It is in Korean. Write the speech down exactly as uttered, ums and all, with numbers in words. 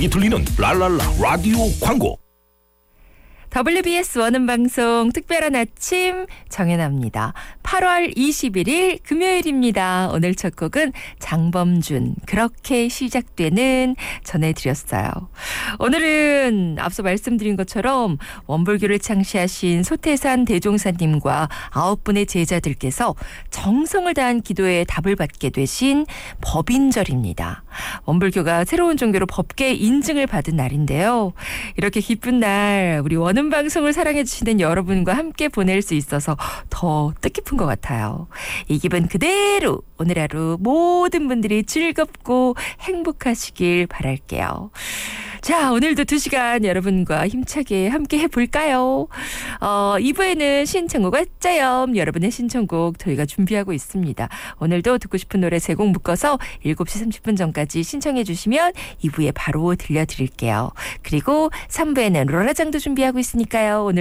이 들리는 랄랄라 라디오 광고. 더블유비에스 원음방송 특별한 아침 정연아입니다. 팔월 이십일일 금요일입니다. 오늘 첫 곡은 장범준 그렇게 시작되는 전해드렸어요. 오늘은 앞서 말씀드린 것처럼 원불교를 창시하신 소태산 대종사님과 아홉 분의 제자들께서 정성을 다한 기도에 답을 받게 되신 법인절입니다. 원불교가 새로운 종교로 법계 인증을 받은 날인데요. 이렇게 기쁜 날 우리 원음 방송을 사랑해 주시는 여러분과 함께 보낼 수 있어서 더 뜻깊은 것 같아요. 이 기분 그대로 오늘 하루 모든 분들이 즐겁고 행복하시길 바랄게요. 자, 오늘도 두 시간 여러분과 힘차게 함께 해볼까요? 어, 이 부에는 신청곡 어짜요? 여러분의 신청곡 저희가 준비하고 있습니다. 오늘도 듣고 싶은 노래 세 곡 묶어서 일곱 시 삼십 분 전까지 신청해 주시면 이 부에 바로 들려드릴게요. 그리고 삼 부에는 로라장도 준비하고 있으니까요. 오늘